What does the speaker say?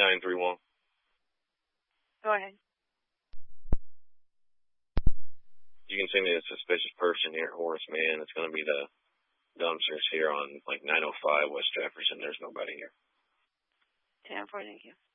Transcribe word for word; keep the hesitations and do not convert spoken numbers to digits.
nine three one. Go ahead. You can see me a suspicious person here at Horace Mann. It's going to be the dumpsters here on like nine oh five West Jefferson. There's nobody here. ten four, thank you.